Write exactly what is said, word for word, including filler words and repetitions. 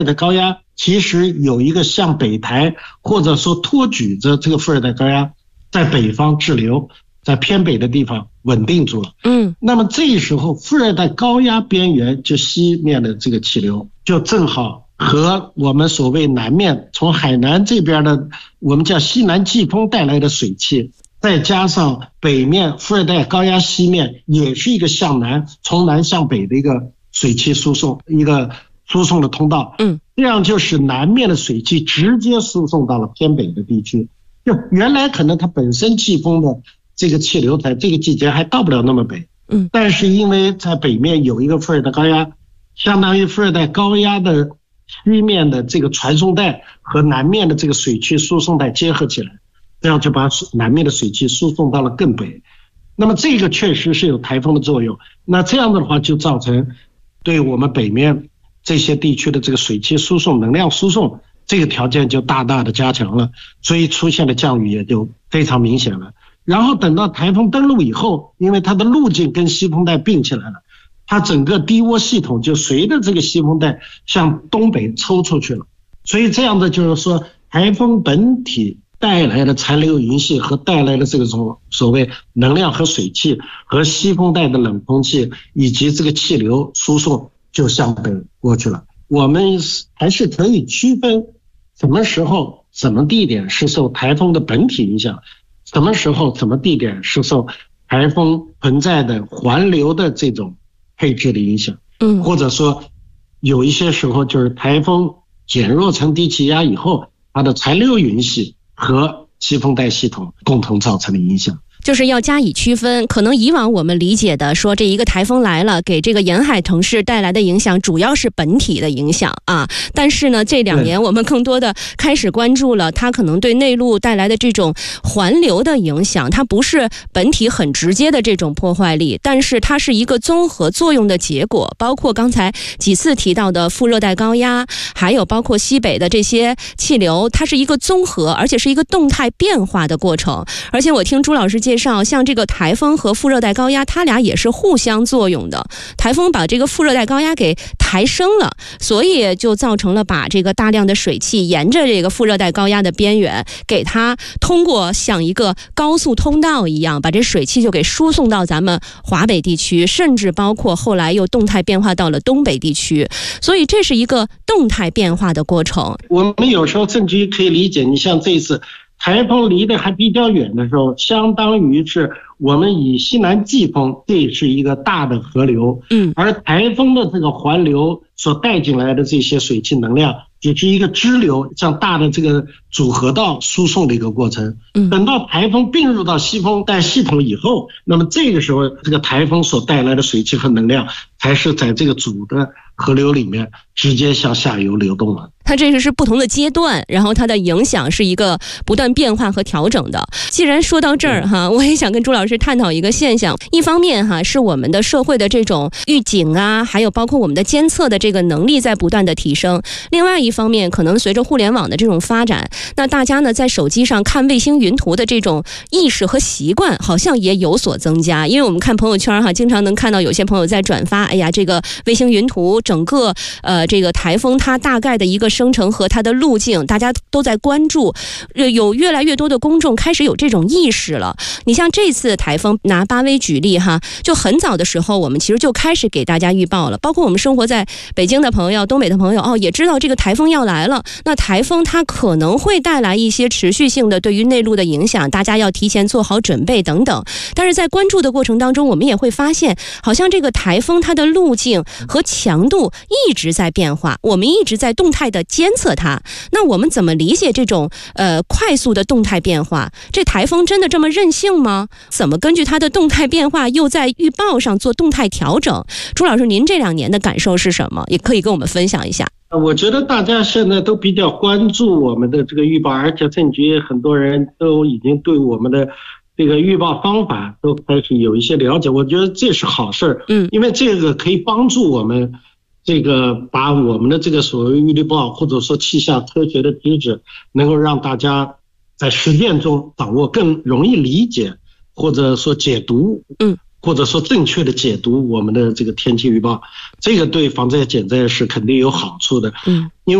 带高压其实有一个向北抬，或者说托举着这个副热带高压在北方滞留，在偏北的地方稳定住了。 嗯， 那么这时候副热带高压边缘就西面的这个气流就正好和我们所谓南面从海南这边的我们叫西南季风带来的水汽，再加上北面副热带高压西面也是一个向南从南向北的一个水汽输送，一个输送的通道。 嗯， 这样就使南面的水汽直接输送到了偏北的地区。就原来可能它本身季风的这个气流在这个季节还到不了那么北， 嗯， 但是因为在北面有一个副热带高压，相当于副热带高压的西面的这个传送带和南面的这个水汽输送带结合起来，这样就把南面的水汽输送到了更北。那么这个确实是有台风的作用，那这样的话就造成对我们北面这些地区的这个水汽输送能量输送这个条件就大大的加强了，所以出现的降雨也就非常明显了。然后等到台风登陆以后，因为它的路径跟西风带并起来了，它整个低涡系统就随着这个西风带向东北抽出去了，所以这样的就是说台风本体带来的残留云系和带来的这种所谓能量和水汽和西风带的冷空气以及这个气流输送就向北过去了。我们还是可以区分什么时候什么地点是受台风的本体影响，什么时候什么地点是受台风存在的环流的这种配置的影响。 嗯， 或者说有一些时候就是台风减弱成低气压以后，它的残留云系和西风带系统共同造成的影响。 就是要加以区分，可能以往我们理解的说这一个台风来了给这个沿海城市带来的影响主要是本体的影响啊，但是呢这两年我们更多的开始关注了它可能对内陆带来的这种环流的影响，它不是本体很直接的这种破坏力，但是它是一个综合作用的结果，包括刚才几次提到的副热带高压，还有包括西北的这些气流，它是一个综合而且是一个动态变化的过程。而且我听朱老师介绍，像这个台风和副热带高压它俩也是互相作用的，台风把这个副热带高压给抬升了，所以就造成了把这个大量的水汽沿着这个副热带高压的边缘给它通过像一个高速通道一样把这水汽就给输送到咱们华北地区，甚至包括后来又动态变化到了东北地区，所以这是一个动态变化的过程。 我们有时候甚至于可以理解，你像这一次台风离得还比较远的时候，相当于是我们以西南季风，这是一个大的河流， 嗯， 而台风的这个环流所带进来的这些水汽能量只是一个支流，像大的这个主河道输送的一个过程。 嗯， 等到台风并入到西风带系统以后，那么这个时候这个台风所带来的水汽和能量才是在这个主的河流里面直接向下游流动了。 它这个是不同的阶段，然后它的影响是一个不断变化和调整的。既然说到这儿哈，我也想跟朱老师探讨一个现象。一方面哈，是我们的社会的这种预警啊，还有包括我们的监测的这个能力在不断的提升。另外一方面，可能随着互联网的这种发展，那大家呢在手机上看卫星云图的这种意识和习惯好像也有所增加。因为我们看朋友圈哈，经常能看到有些朋友在转发，哎呀，这个卫星云图整个呃这个台风它大概的一个生成和它的路径，大家都在关注，有越来越多的公众开始有这种意识了。你像这次台风，拿巴威举例哈，就很早的时候我们其实就开始给大家预报了，包括我们生活在北京的朋友、东北的朋友哦，也知道这个台风要来了。那台风它可能会带来一些持续性的对于内陆的影响，大家要提前做好准备等等。但是在关注的过程当中，我们也会发现，好像这个台风它的路径和强度一直在变化，我们一直在动态的监测它。那我们怎么理解这种呃快速的动态变化？这台风真的这么任性吗？怎么根据它的动态变化又在预报上做动态调整？朱老师，您这两年的感受是什么？也可以跟我们分享一下。 我觉得大家现在都比较关注我们的这个预报，而且甚至于很多人都已经对我们的这个预报方法都开始有一些了解，我觉得这是好事。 嗯， 因为这个可以帮助我们这个把我们的这个所谓预报或者说气象科学的知识能够让大家在实践中掌握，更容易理解或者说解读。 嗯， 或者说正确的解读我们的这个天气预报，这个对防灾减灾是肯定有好处的。 嗯， 因为